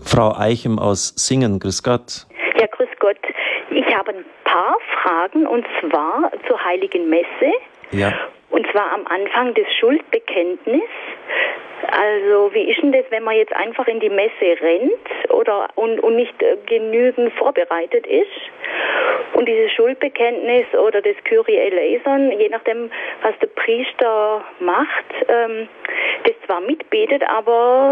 Frau Eichem aus Singen, grüß Gott. Ja, grüß Gott. Ich habe ein paar Fragen, und zwar zur Heiligen Messe. Ja. Und zwar am Anfang des Schuldbekenntnis. Also wie ist denn das, wenn man jetzt einfach in die Messe rennt und nicht genügend vorbereitet ist? Und dieses Schuldbekenntnis oder das Kyrie eleison, je nachdem, was der Priester macht, das zwar mitbetet, aber